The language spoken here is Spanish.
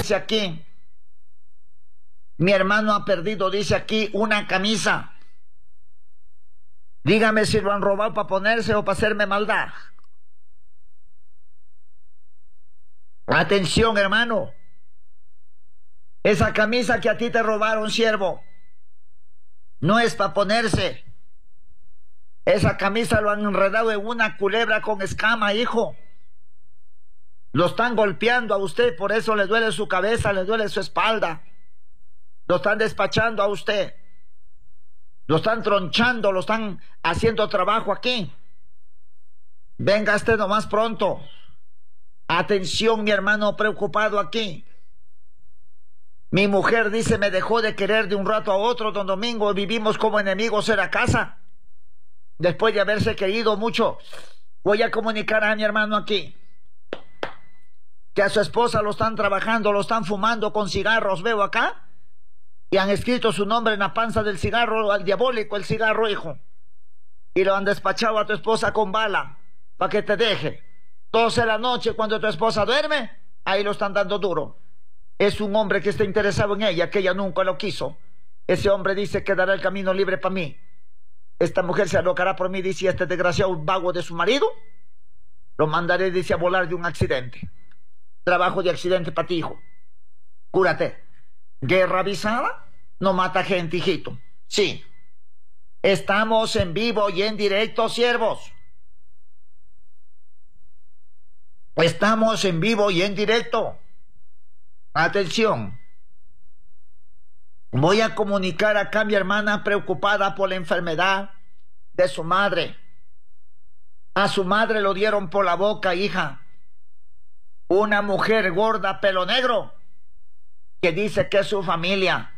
dice aquí. Mi hermano ha perdido, dice aquí, una camisa. Dígame si lo han robado para ponerse o para hacerme maldad. Atención, hermano. Esa camisa que a ti te robaron, siervo, no es para ponerse. Esa camisa lo han enredado en una culebra con escama, hijo. Lo están golpeando a usted, por eso le duele su cabeza, le duele su espalda. Lo están despachando a usted. Lo están tronchando, lo están haciendo trabajo aquí. Venga usted nomás pronto. Atención, mi hermano preocupado aquí. Mi mujer dice, me dejó de querer de un rato a otro, don Domingo, vivimos como enemigos en la casa. Después de haberse querido mucho, voy a comunicar a mi hermano aquí que a su esposa lo están trabajando, lo están fumando con cigarros, veo acá, y han escrito su nombre en la panza del cigarro, al diabólico el cigarro, hijo, y lo han despachado a tu esposa con bala, para que te deje. 12 de la noche, cuando tu esposa duerme, ahí lo están dando duro. Es un hombre que está interesado en ella, que ella nunca lo quiso. Ese hombre dice que dará el camino libre para mí. Esta mujer se alocará por mí, dice, este desgraciado vago de su marido, lo mandaré, dice, a volar de un accidente. Trabajo de accidente para ti, hijo. Cúrate. Guerra avisada no mata gente, hijito. Sí. Estamos en vivo y en directo, siervos. Estamos en vivo y en directo. Atención. Voy a comunicar acá a mi hermana preocupada por la enfermedad de su madre. A su madre lo dieron por la boca, hija. Una mujer gorda, pelo negro, que dice que es su familia.